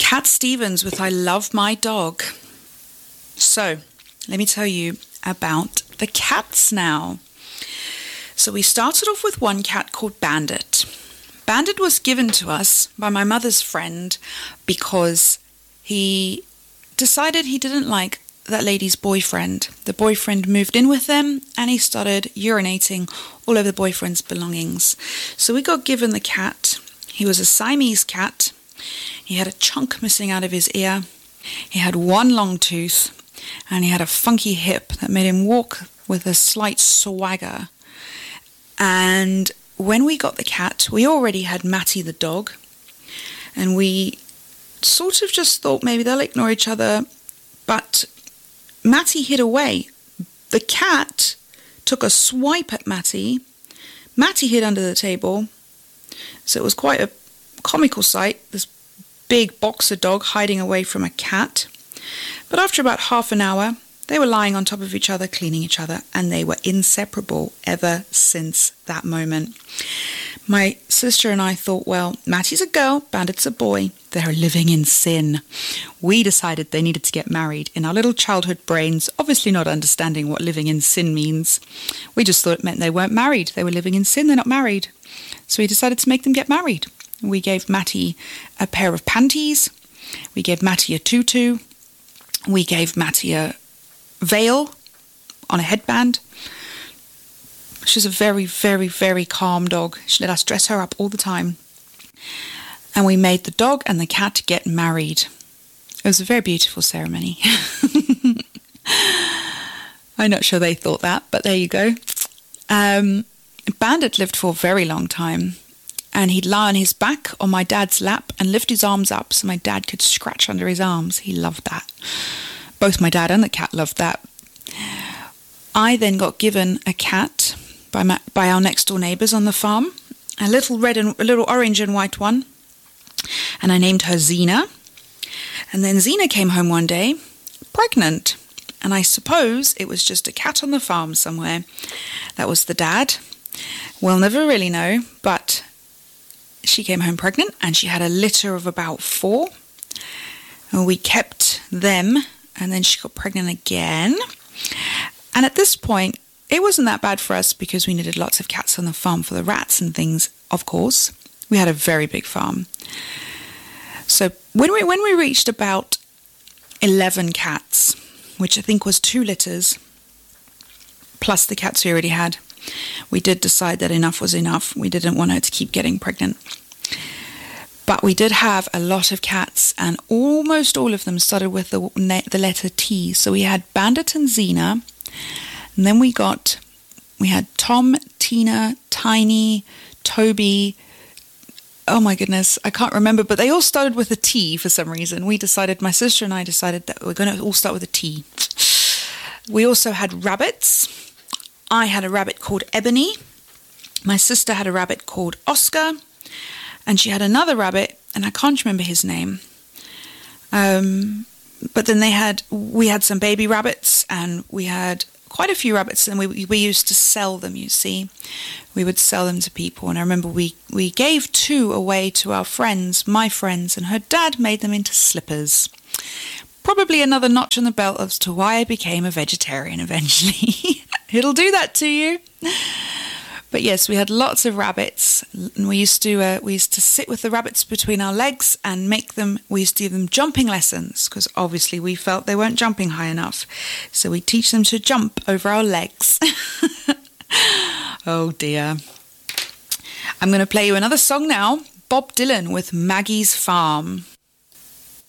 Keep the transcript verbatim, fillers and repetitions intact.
Cat Stevens with I Love My Dog. So, let me tell you about the cats now. So we started off with one cat called Bandit. Bandit was given to us by my mother's friend because he decided he didn't like that lady's boyfriend. The boyfriend moved in with them and he started urinating all over the boyfriend's belongings. So we got given the cat. He was a Siamese cat. He had a chunk missing out of his ear. He had one long tooth and he had a funky hip that made him walk with a slight swagger. And when we got the cat, we already had Matty the dog, and we sort of just thought maybe they'll ignore each other, but Matty hid away. The cat took a swipe at Matty. Matty hid under the table, so it was quite a comical sight, this big boxer dog hiding away from a cat. But after about half an hour, they were lying on top of each other, cleaning each other, and they were inseparable ever since that moment. My sister and I thought, well, Matty's a girl, Bandit's a boy. They're living in sin. We decided they needed to get married in our little childhood brains, obviously not understanding what living in sin means. We just thought it meant they weren't married. They were living in sin, they're not married. So we decided to make them get married. We gave Matty a pair of panties. We gave Matty a tutu. We gave Matty a veil on a headband. She's a very, very, very calm dog. She let us dress her up all the time. And we made the dog and the cat get married. It was a very beautiful ceremony. I'm not sure they thought that, but there you go. Um, Bandit lived for a very long time. And he'd lie on his back on my dad's lap and lift his arms up so my dad could scratch under his arms. He loved that. Both my dad and the cat loved that. I then got given a cat by my, by our next door neighbours on the farm, a little red and a little orange and white one, and I named her Xena. And then Xena came home one day, pregnant, and I suppose it was just a cat on the farm somewhere. That was the dad. We'll never really know, but she came home pregnant, and she had a litter of about four. And we kept them. And then she got pregnant again. And at this point, it wasn't that bad for us because we needed lots of cats on the farm for the rats and things, of course. We had a very big farm. So when we when we reached about eleven cats, which I think was two litters, plus the cats we already had, we did decide that enough was enough. We didn't want her to keep getting pregnant. But we did have a lot of cats, and almost all of them started with the the letter T. So we had Bandit and Xena, and then we got, we had Tom, Tina, Tiny, Toby. Oh my goodness, I can't remember, but they all started with a T for some reason. We decided, my sister and I decided that we're going to all start with a T. We also had rabbits. I had a rabbit called Ebony. My sister had a rabbit called Oscar. And she had another rabbit, and I can't remember his name. Um, but then they had, we had some baby rabbits, and we had quite a few rabbits, and we we used to sell them, you see. We would sell them to people, and I remember we, we gave two away to our friends, my friends, and her dad made them into slippers. Probably another notch on the belt as to why I became a vegetarian eventually. It'll do that to you. But yes, we had lots of rabbits, and we used to uh, we used to sit with the rabbits between our legs and make them, we used to give them jumping lessons, because obviously we felt they weren't jumping high enough. So we teach them to jump over our legs. Oh dear. I'm going to play you another song now, Bob Dylan with Maggie's Farm.